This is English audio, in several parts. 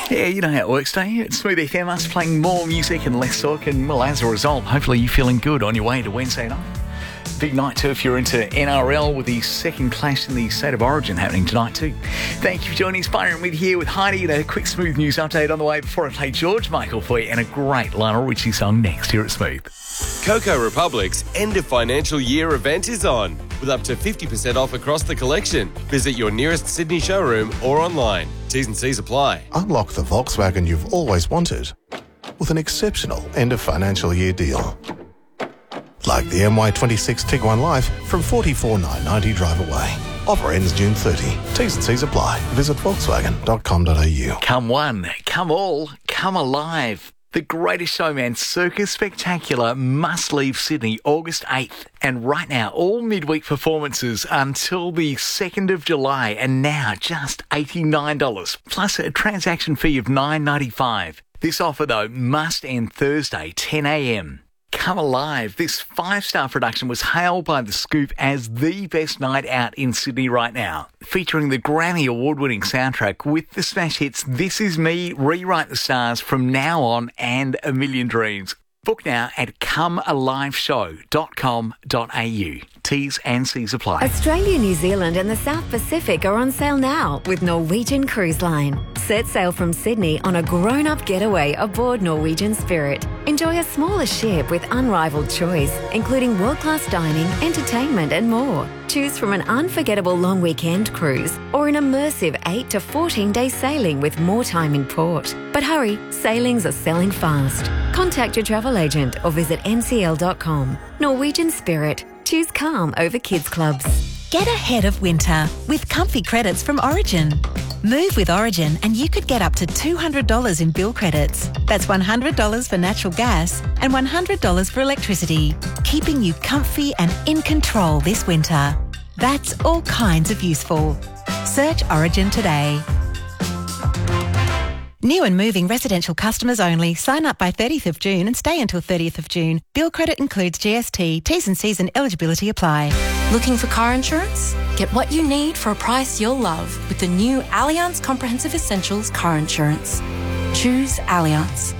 Yeah, you know how it works, don't you? It's Smooth FM, us playing more music and less talk, and well, as a result, hopefully you're feeling good on your way to Wednesday night. Big night too if you're into NRL with the second clash in the State of Origin happening tonight too. Thank you for joining us. Byron with here with Heidi and a quick Smooth News update on the way before I play George Michael for you and a great Lionel Richie song next here at Smooth. Coco Republic's end of financial year event is on, with up to 50% off across the collection. Visit your nearest Sydney showroom or online. T's and C's apply. Unlock the Volkswagen you've always wanted with an exceptional end of financial year deal. Like the MY26 Tiguan Life from $44,990 drive away. Offer ends June 30. T's and C's apply. Visit Volkswagen.com.au. Come one, come all, come alive. The Greatest Showman Circus Spectacular must leave Sydney August 8th. And right now, all midweek performances until the 2nd of July and now just $89 plus a transaction fee of $9.95. This offer, though, must end Thursday, 10 a.m. Come alive. This 5-star production was hailed by The Scoop as the best night out in Sydney right now, featuring the Grammy award-winning soundtrack with the smash hits This Is Me, Rewrite the Stars, From Now On and A Million Dreams. Book now at comealiveshow.com.au. T's and C's apply. Australia, New Zealand and the South Pacific are on sale now with Norwegian Cruise Line. Set sail from Sydney on a grown-up getaway aboard Norwegian Spirit. Enjoy a smaller ship with unrivaled choice, including world-class dining, entertainment and more. Choose from an unforgettable long weekend cruise or an immersive 8 to 14-day sailing with more time in port. But hurry, sailings are selling fast. Contact your travel agent or visit ncl.com. Norwegian Spirit. Choose calm over kids clubs. Get ahead of winter with comfy credits from Origin. Move with Origin and you could get up to $200 in bill credits. That's $100 for natural gas and $100 for electricity, keeping you comfy and in control this winter. That's all kinds of useful. Search Origin today. New and moving residential customers only. Sign up by 30th of June and stay until 30th of June. Bill credit includes GST, T's and C's and eligibility apply. Looking for car insurance? Get what you need for a price you'll love with the new Allianz Comprehensive Essentials Car Insurance. Choose Allianz.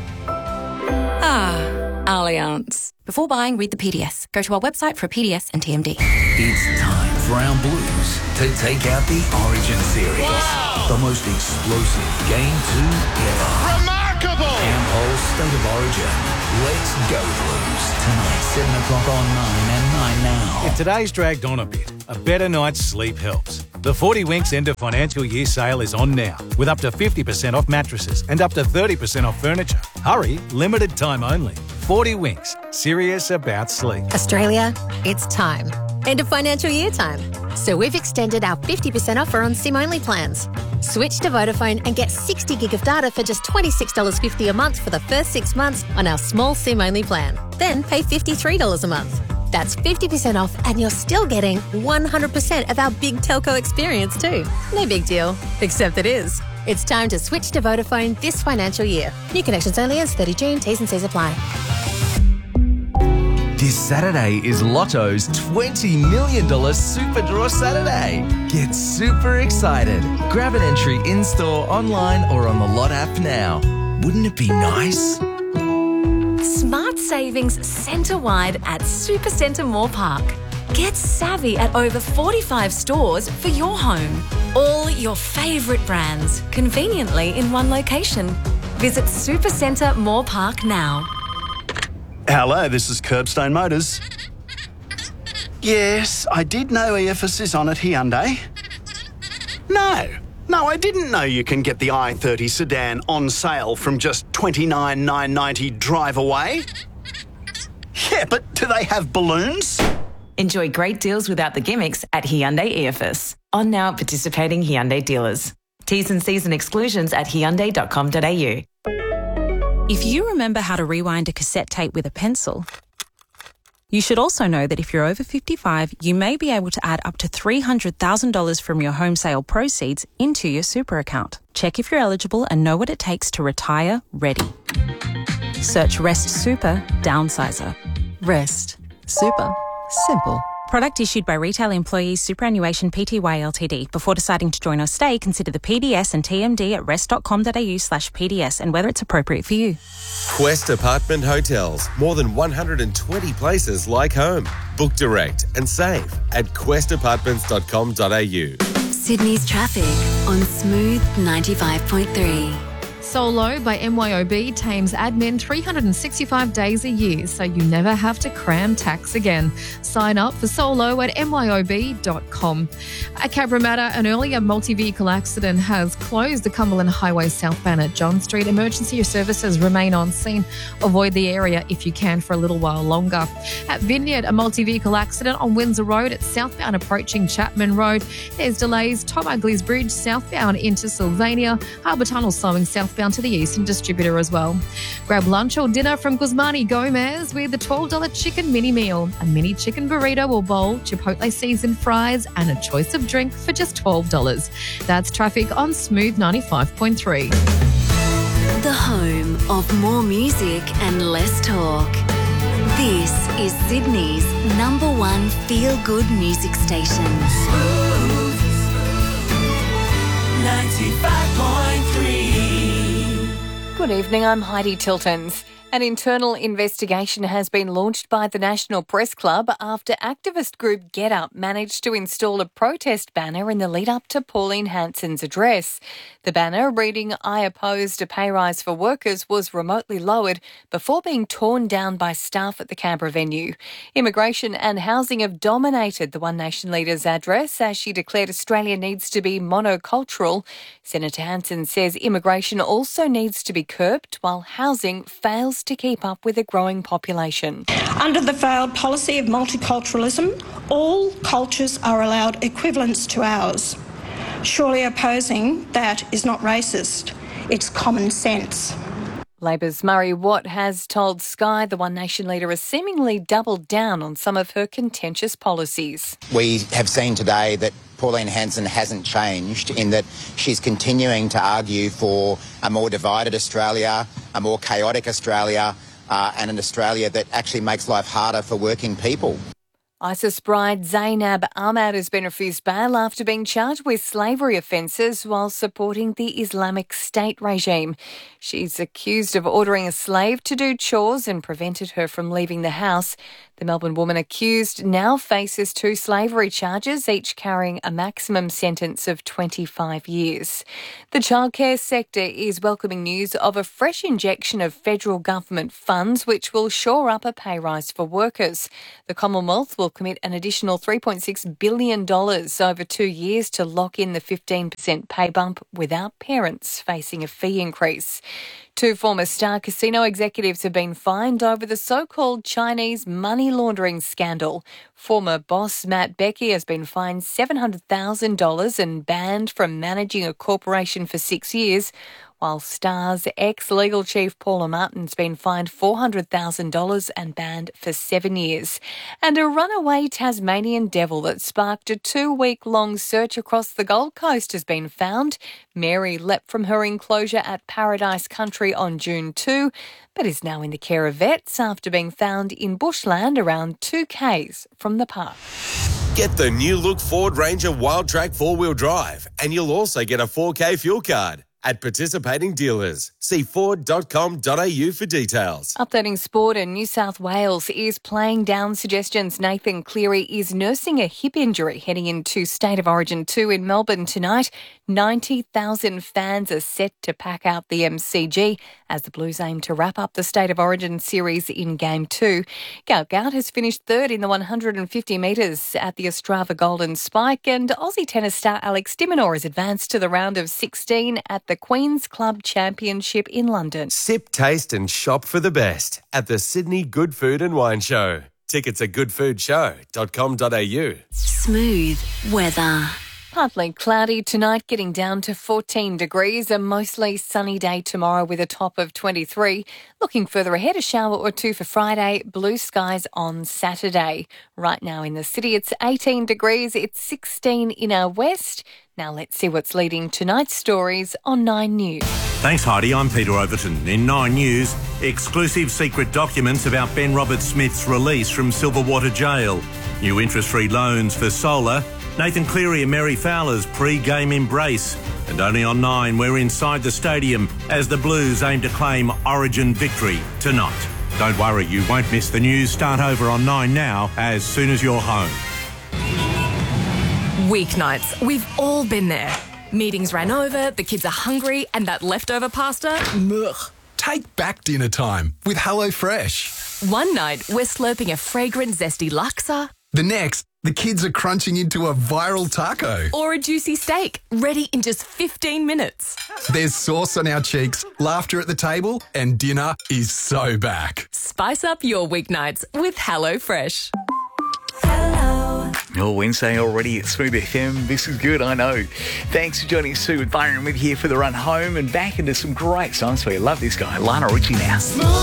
Allianz. Before buying, read the PDS. Go to our website for a PDS and TMD. It's time for our Blues to take out the Origin series. Wow! The most explosive Game 2 ever. Remarkable! And whole State of Origin. Let's go Blues. Tonight, 7 o'clock on 9 and 9 now. If today's dragged on a bit, a better night's sleep helps. The 40 Winks end of financial year sale is on now, with up to 50% off mattresses and up to 30% off furniture. Hurry, limited time only. 40 Winks, serious about sleep. Australia, it's time. End of financial year time. So we've extended our 50% offer on SIM-only plans. Switch to Vodafone and get 60 gig of data for just $26.50 a month for the first 6 months on our small SIM-only plan. Then pay $53 a month. That's 50% off and you're still getting 100% of our big telco experience too. No big deal, except it is. It's time to switch to Vodafone this financial year. New connections only ends 30 June. T's and C's apply. This Saturday is Lotto's $20 million Super Draw Saturday. Get super excited. Grab an entry in-store, online or on the Lot app now. Wouldn't it be nice? Smart savings centre-wide at Supercentre Moore Park. Get savvy at over 45 stores for your home. All your favourite brands, conveniently in one location. Visit Supercentre Moore Park now. Hello, this is Curbstone Motors. Yes, I did know EFS is on at Hyundai. No, I didn't know you can get the i30 sedan on sale from just $29,990 drive away. Yeah, but do they have balloons? Enjoy great deals without the gimmicks at Hyundai EFS. On now at participating Hyundai dealers. T's and C's and exclusions at hyundai.com.au. If you remember how to rewind a cassette tape with a pencil, you should also know that if you're over 55, you may be able to add up to $300,000 from your home sale proceeds into your super account. Check if you're eligible and know what it takes to retire ready. Search Rest Super Downsizer. Rest. Super. Simple. Product issued by Retail Employees Superannuation Pty Ltd. Before deciding to join or stay, consider the PDS and TMD at rest.com.au/PDS and whether it's appropriate for you. Quest Apartment Hotels. More than 120 places like home. Book direct and save at questapartments.com.au. Sydney's traffic on Smooth 95.3. Solo by MYOB tames admin 365 days a year, so you never have to cram tax again. Sign up for Solo at myob.com. At Cabramatta, an earlier multi-vehicle accident has closed the Cumberland Highway southbound at John Street. Emergency services remain on scene. Avoid the area if you can for a little while longer. At Vineyard, a multi-vehicle accident on Windsor Road at southbound approaching Chapman Road. There's delays. Tom Ugly's Bridge southbound into Sylvania. Harbour Tunnel slowing southbound to the Eastern Distributor as well. Grab lunch or dinner from Guzmani Gomez with the $12 chicken mini meal, a mini chicken burrito or bowl, Chipotle seasoned fries, and a choice of drink for just $12. That's traffic on Smooth 95.3. The home of more music and less talk. This is Sydney's #1 feel-good music station. Smooth 95.3. Good evening, I'm Heidi Tiltons. An internal investigation has been launched by the National Press Club after activist group Get Up managed to install a protest banner in the lead-up to Pauline Hanson's address. The banner, reading "I opposed a pay rise for workers," was remotely lowered before being torn down by staff at the Canberra venue. Immigration and housing have dominated the One Nation leader's address as she declared Australia needs to be monocultural. Senator Hanson says immigration also needs to be curbed while housing fails to keep up with a growing population. Under the failed policy of multiculturalism, all cultures are allowed equivalence to ours. Surely opposing that is not racist, it's common sense. Labor's Murray Watt has told Sky the One Nation leader has seemingly doubled down on some of her contentious policies. We have seen today that Pauline Hanson hasn't changed in that she's continuing to argue for a more divided Australia, a more chaotic Australia, and an Australia that actually makes life harder for working people. ISIS bride Zainab Ahmad has been refused bail after being charged with slavery offences while supporting the Islamic State regime. She's accused of ordering a slave to do chores and prevented her from leaving the house. The Melbourne woman accused now faces 2 slavery charges, each carrying a maximum sentence of 25 years. The childcare sector is welcoming news of a fresh injection of federal government funds which will shore up a pay rise for workers. The Commonwealth will commit an additional $3.6 billion over 2 years to lock in the 15% pay bump without parents facing a fee increase. 2 former Star Casino executives have been fined over the so-called Chinese money laundering scandal. Former boss Matt Becky has been fined $700,000 and banned from managing a corporation for 6 years, while Star's ex-legal chief Paula Martin's been fined $400,000 and banned for 7 years. And a runaway Tasmanian devil that sparked a 2-week-long search across the Gold Coast has been found. Mary leapt from her enclosure at Paradise Country on June 2, but is now in the care of vets after being found in bushland around 2 k's from the park. Get the new look Ford Ranger Wildtrak 4-wheel drive, and you'll also get a 4K fuel card at participating dealers. See Ford.com.au for details. Updating sport, in New South Wales is playing down suggestions Nathan Cleary is nursing a hip injury heading into State of Origin 2 in Melbourne tonight. 90,000 fans are set to pack out the MCG as the Blues aim to wrap up the State of Origin series in Game 2. Gout Gout has finished third in the 150 metres at the Ostrava Golden Spike, and Aussie tennis star Alex de Minaur has advanced to the round of 16 at the Queen's Club Championship in London. Sip, taste and shop for the best at the Sydney Good Food and Wine Show. Tickets at goodfoodshow.com.au. Smooth weather. Partly cloudy tonight, getting down to 14 degrees. A mostly sunny day tomorrow with a top of 23. Looking further ahead, a shower or 2 for Friday. Blue skies on Saturday. Right now in the city, it's 18 degrees. It's 16 in our west. Now let's see what's leading tonight's stories on 9 News. Thanks, Heidi. I'm Peter Overton. In 9 News, exclusive secret documents about Ben Robert-Smith's release from Silverwater Jail. New interest-free loans for solar. Nathan Cleary and Mary Fowler's pre-game embrace. And only on 9, we're inside the stadium as the Blues aim to claim Origin victory tonight. Don't worry, you won't miss the news. Start over on 9 now as soon as you're home. Weeknights, we've all been there. Meetings ran over, the kids are hungry, and that leftover pasta, ugh. Take back dinner time with HelloFresh. One night, we're slurping a fragrant, zesty laksa. The next, the kids are crunching into a viral taco. Or a juicy steak, ready in just 15 minutes. There's sauce on our cheeks, laughter at the table, and dinner is so back. Spice up your weeknights with HelloFresh. Oh, Wednesday already at Smooth FM. This is good, I know. Thanks for joining us, Sue with Byron with here for the run home and back into some great songs for you. Love this guy, Lionel Richie now.